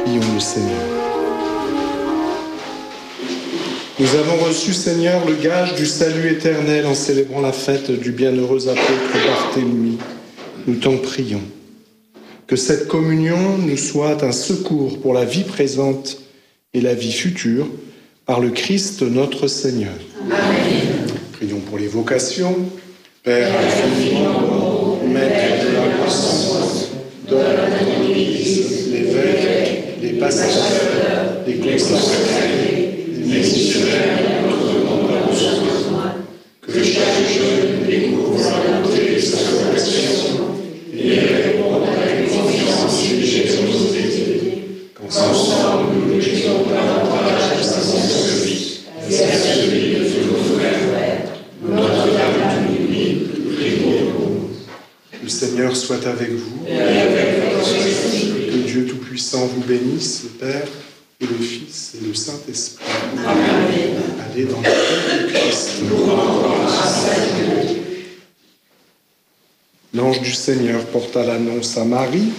Prions le Seigneur. Nous avons reçu, Seigneur, le gage du salut éternel en célébrant la fête du bienheureux apôtre Barthélemy. Nous t'en prions. Que cette communion nous soit un secours pour la vie présente et la vie future, par le Christ notre Seigneur. Amen. Prions pour les vocations. Père infiniment, Maître de la puissance, donne à ton Église l'évêque, les pasteurs, les consacrés, les missionnaires et notre mandat besoin, que chaque jeune découvre la beauté de sa vocation et réponde avec confiance et générosité. Qu'ensemble nous mettons davantage à sa vie et à celui de tous nos frères. Notre-Dame du Midi, prions pour nous. Le Seigneur soit avec vous. Et avec votre esprit. Que Dieu Tout-Puissant vous bénisse, le Père et le Fils et le Saint-Esprit. Amen. Allez dans le paix du Christ. L'ange du Seigneur porta l'annonce à Marie.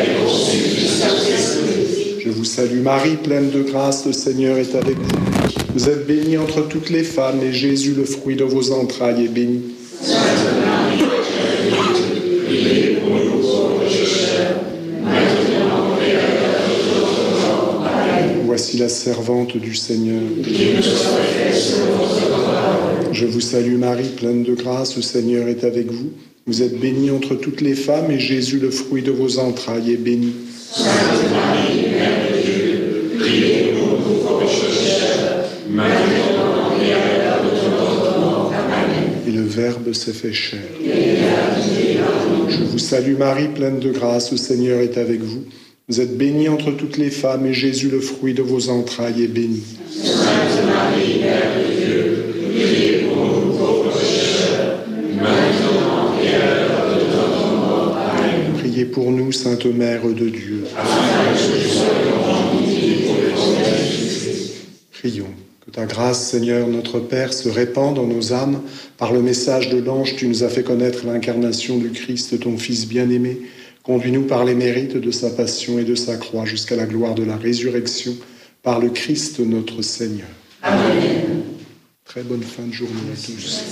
Je vous salue Marie, pleine de grâce, le Seigneur est avec vous. Vous êtes bénie entre toutes les femmes, et Jésus, le fruit de vos entrailles, est béni. Sainte Marie, priez pour nous pauvres pécheurs, maintenant et à l'heure de notre mort. Amen. Voici la servante du Seigneur. Qu'il me soit fait selon votre parole. Je vous salue Marie, pleine de grâce, le Seigneur est avec vous. Vous êtes bénie entre toutes les femmes, et Jésus, le fruit de vos entrailles, est béni. Sainte Marie, Mère de Dieu, priez pour nous pauvres pécheurs, maintenant et à l'heure de notre mort. Amen. Et le Verbe s'est fait chair. Je vous salue Marie, pleine de grâce, le Seigneur est avec vous. Vous êtes bénie entre toutes les femmes, et Jésus, le fruit de vos entrailles, est béni. Sainte Marie, Mère de Dieu, priez pour nous pauvres pécheurs, maintenant et à l'heure de notre mort. Amen. Priez pour nous, Sainte Mère de Dieu. Afin que nous soyons remplis pour le Seigneur Jésus. Prions. Que ta grâce, Seigneur, notre Père, se répande dans nos âmes. Par le message de l'ange, tu nous as fait connaître l'incarnation du Christ, ton Fils bien-aimé. Conduis-nous par les mérites de sa passion et de sa croix jusqu'à la gloire de la résurrection, par le Christ notre Seigneur. Amen. Très bonne fin de journée à tous.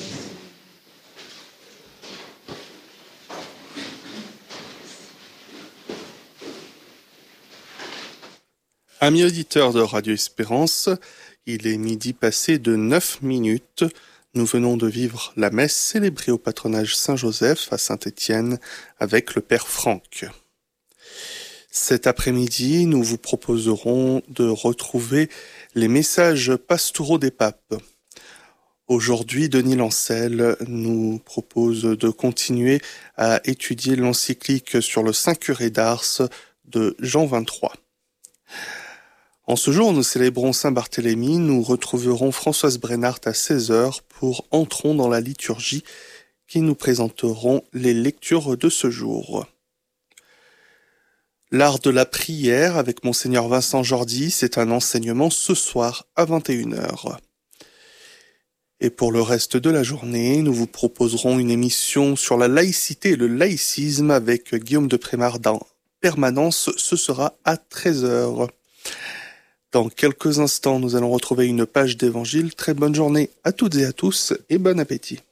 Amis auditeurs de Radio Espérance, il est midi passé de 9 minutes. Nous venons de vivre la messe célébrée au patronage Saint-Joseph à Saint-Étienne avec le Père Franck. Cet après-midi, nous vous proposerons de retrouver les messages pastoraux des papes. Aujourd'hui, Denis Lancel nous propose de continuer à étudier l'encyclique sur le Saint curé d'Ars de Jean XXIII. En ce jour, nous célébrons Saint Barthélemy. Nous retrouverons Françoise Brennart à 16h pour Entrons dans la liturgie, qui nous présenteront les lectures de ce jour. L'art de la prière avec Monseigneur Vincent Jordi, c'est un enseignement ce soir à 21h. Et pour le reste de la journée, nous vous proposerons une émission sur la laïcité et le laïcisme avec Guillaume de Prémard dans Permanence. Ce sera à 13h. Dans quelques instants, nous allons retrouver une page d'évangile. Très bonne journée à toutes et à tous et bon appétit.